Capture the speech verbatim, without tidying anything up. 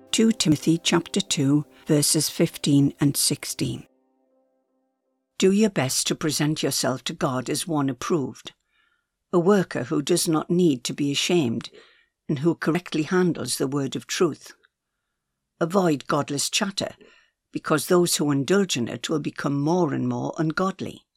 Second Timothy chapter two, verses fifteen and sixteen. Do your best to present yourself to God as one approved, a worker who does not need to be ashamed and who correctly handles the word of truth. Avoid godless chatter, because those who indulge in it will become more and more ungodly.